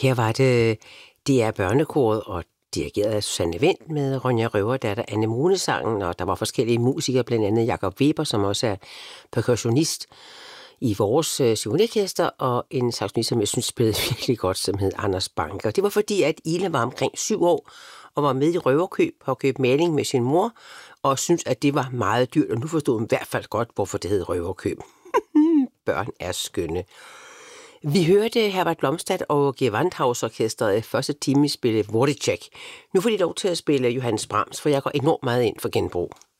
Her var det DR Børnekoret og dirigeret af Susanne Wendt med Ronja Røverdatter Anemonesangen, og der var forskellige musikere, blandt andet Jakob Weber, som også er percussionist i vores symfoniorkester, og en saxofonist, som jeg synes spillede virkelig godt, som hed Anders Banker. Det var fordi, at Ila var omkring 7 år og var med i røverkøb og købt maling med sin mor, og synes at det var meget dyrt, og nu forstod hun i hvert fald godt, hvorfor det hed røverkøb. Børn er skønne. Vi hørte Herbert Blomstedt og Gewandhausorkestret i første time spille Wojciech. Nu får de lov til at spille Johannes Brahms, for jeg går enormt meget ind for genbrug.